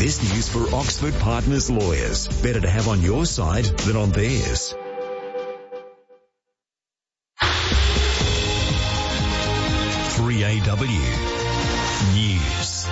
This news for Oxford Partners lawyers. Better to have on your side than on theirs. AW News.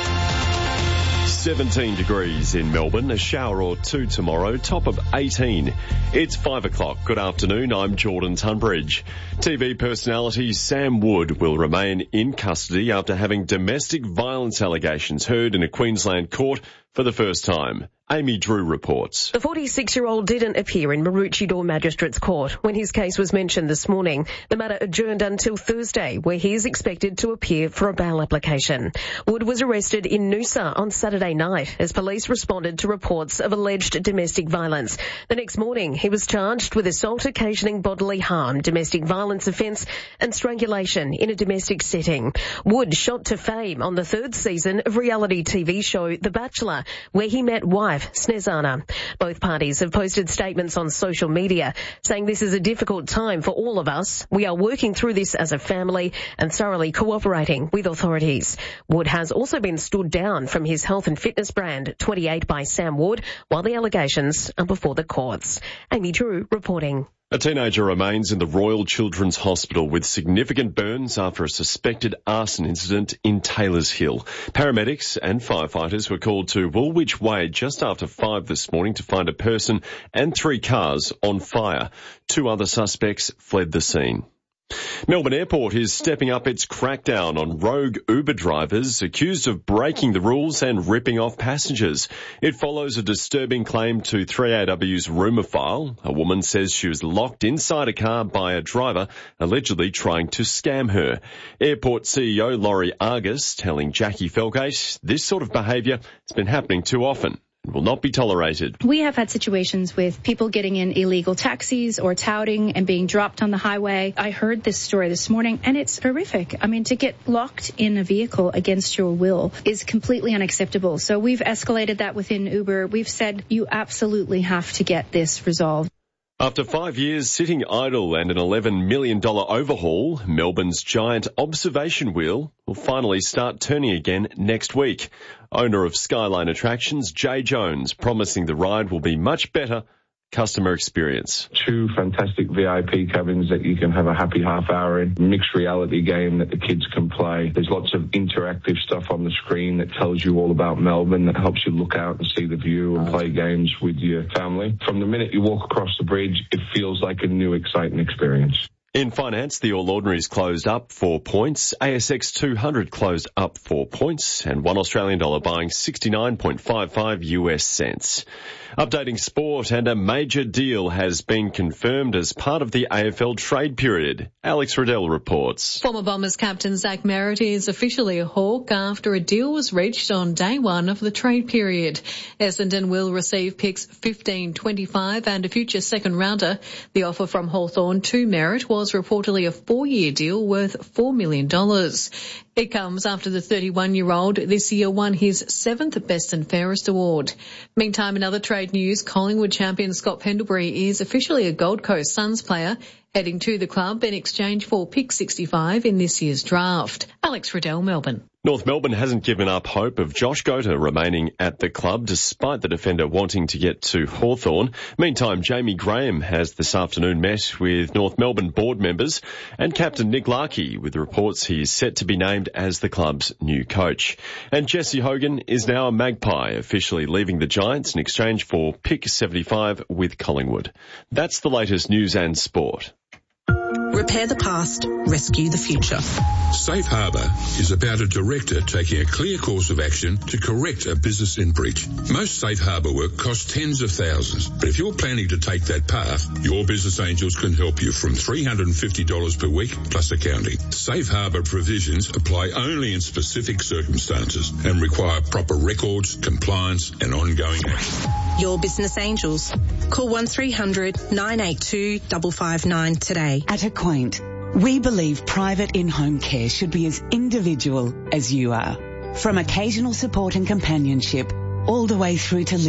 17 degrees in Melbourne, a shower or two tomorrow, top of 18. It's 5 o'clock. Good afternoon, I'm Jordan Tunbridge. TV personality Sam Wood will remain in custody after having domestic violence allegations heard in a Queensland court for the first time. Amy Drew reports. The 46-year-old didn't appear in Maroochydore Magistrates Court when his case was mentioned this morning. The matter adjourned until Thursday, where he is expected to appear for a bail application. Wood was arrested in Noosa on Saturday night as police responded to reports of alleged domestic violence. The next morning, he was charged with assault occasioning bodily harm, domestic violence offence and strangulation in a domestic setting. Wood shot to fame on the third season of reality TV show The Bachelor, where he met wife Snezana. Both parties have posted statements on social media saying this is a difficult time for all of us. We are working through this as a family and thoroughly cooperating with authorities. Wood has also been stood down from his health and fitness brand 28 by Sam Wood while the allegations are before the courts. Amy Drew reporting. A teenager remains in the Royal Children's Hospital with significant burns after a suspected arson incident in Taylors Hill. Paramedics and firefighters were called to Woolwich Way just after 5 this morning to find a person and 3 cars on fire. 2 other suspects fled the scene. Melbourne Airport is stepping up its crackdown on rogue Uber drivers accused of breaking the rules and ripping off passengers. It follows a disturbing claim to 3AW's rumour file. A woman says she was locked inside a car by a driver, allegedly trying to scam her. Airport CEO Laurie Argus telling Jackie Felgate this sort of behaviour has been happening too often. Will not be tolerated. We have had situations with people getting in illegal taxis or touting and being dropped on the highway. I heard this story this morning and it's horrific. I mean, to get locked in a vehicle against your will is completely unacceptable. So we've escalated that within Uber. We've said you absolutely have to get this resolved. After 5 years sitting idle and an $11 million overhaul, Melbourne's giant observation wheel will finally start turning again next week. Owner of Skyline Attractions, Jay Jones, promising the ride will be much better customer experience. 2 fantastic VIP cabins that you can have a happy half hour in. Mixed reality game that the kids can play. There's lots of interactive stuff on the screen that tells you all about Melbourne, that helps you look out and see the view and play games with your family. From the minute you walk across the bridge, it feels like a new exciting experience. In finance, the All Ordinaries closed up 4 points, ASX 200 closed up 4 points, and $1 Australian buying 69.55 US cents. Updating sport, and a major deal has been confirmed as part of the AFL trade period. Alex Riddell reports. Former Bombers captain Zach Merritt is officially a Hawk after a deal was reached on day 1 of the trade period. Essendon will receive picks 15, 25 and a future second rounder. The offer from Hawthorn to Merritt was reportedly a 4-year deal worth $4 million. It comes after the 31-year-old this year won his 7th Best and Fairest award. Meantime, in other trade news, Collingwood champion Scott Pendlebury is officially a Gold Coast Suns player, heading to the club in exchange for pick 65 in this year's draft. Alex Riddell, Melbourne. North Melbourne hasn't given up hope of Josh Gota remaining at the club despite the defender wanting to get to Hawthorn. Meantime, Jamie Graham has this afternoon met with North Melbourne board members and captain Nick Larkey with reports he is set to be named as the club's new coach. And Jesse Hogan is now a Magpie, officially leaving the Giants in exchange for pick 75 with Collingwood. That's the latest news and sport. Repair the past, rescue the future. Safe Harbour is about a director taking a clear course of action to correct a business in breach. Most Safe Harbour work costs tens of thousands, but if you're planning to take that path, your Business Angels can help you from $350 per week plus accounting. Safe Harbour provisions apply only in specific circumstances and require proper records, compliance and ongoing action. Your Business Angels. Call 1300 982 559 today. At Acquaint, we believe private in-home care should be as individual as you are. From occasional support and companionship, all the way through to